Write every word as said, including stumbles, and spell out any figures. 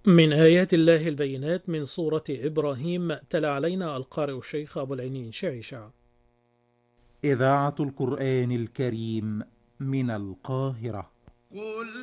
من آيات الله البينات من سورة إبراهيم. تلا علينا القارئ الشيخ أبو العينين شعيشع. إذاعة القرآن الكريم من القاهرة. قل